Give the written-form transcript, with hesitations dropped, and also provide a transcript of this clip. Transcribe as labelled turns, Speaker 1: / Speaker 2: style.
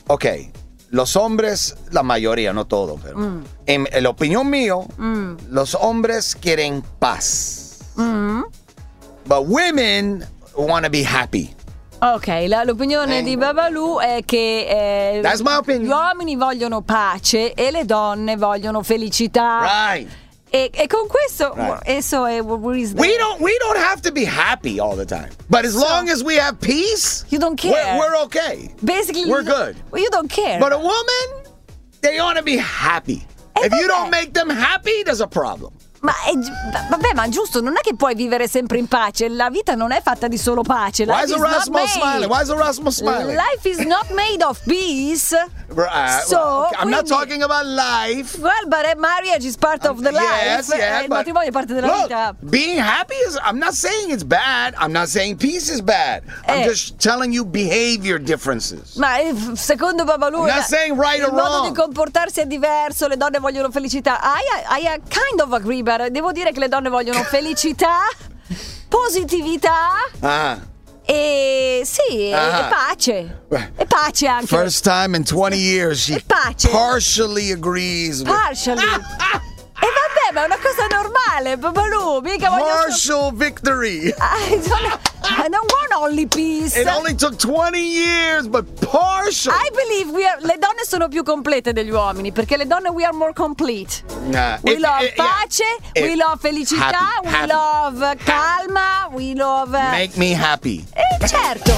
Speaker 1: ok, los hombres, la mayoría, no todos, pero en la opinión mío, los hombres quieren paz. But women want to be happy.
Speaker 2: Ok, l'opinione di Babalu è che
Speaker 1: That's my opinion.
Speaker 2: gli uomini vogliono pace e le donne vogliono felicità.
Speaker 1: Right.
Speaker 2: E con questo,
Speaker 1: Right.
Speaker 2: eso è
Speaker 1: We don't have to be happy all the time. But as long as we have peace,
Speaker 2: you don't care.
Speaker 1: We're okay.
Speaker 2: Basically,
Speaker 1: we're good.
Speaker 2: Well, you don't care.
Speaker 1: But a woman, they want to be happy. If you don't make them happy, there's a problem.
Speaker 2: Ma vabbè, ma giusto, non è che puoi vivere sempre in pace. La vita non è fatta di solo pace.
Speaker 1: Why is Erasmus smiling? Why is Erasmus smiling?
Speaker 2: Life is not made of peace. So
Speaker 1: I'm not talking about life.
Speaker 2: Well, but marriage is part of the life.
Speaker 1: Yes,
Speaker 2: il matrimonio è parte della vita.
Speaker 1: Being happy is, I'm not saying it's bad. I'm not saying peace is bad. I'm just telling you behavior differences.
Speaker 2: Ma secondo Babalu,
Speaker 1: I'm not saying right or
Speaker 2: il modo
Speaker 1: wrong.
Speaker 2: di comportarsi è diverso, le donne vogliono felicità. I kind of agree, but devo dire che le donne vogliono felicità, positività. E sì, e pace. E pace anche.
Speaker 1: First time in 20 years she partially agrees with.
Speaker 2: Partially. E vabbè, ma è una cosa normale, Babalu, mica voglio
Speaker 1: partial victory.
Speaker 2: I don't want only peace.
Speaker 1: It only took 20 years, but partial.
Speaker 2: I believe le donne sono più complete degli uomini, perché le donne we are more complete. We love pace, we love felicità, we love calma, we love
Speaker 1: make me happy.
Speaker 2: Certo.